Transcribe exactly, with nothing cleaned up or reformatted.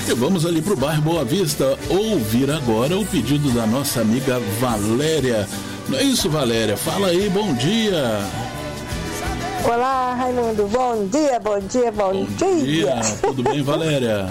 E vamos ali pro bairro Boa Vista ouvir agora o pedido da nossa amiga Valéria. Não é isso, Valéria? Fala aí, bom dia. Olá, Raimundo, bom dia, bom dia, bom, bom dia. dia. Tudo bem, Valéria?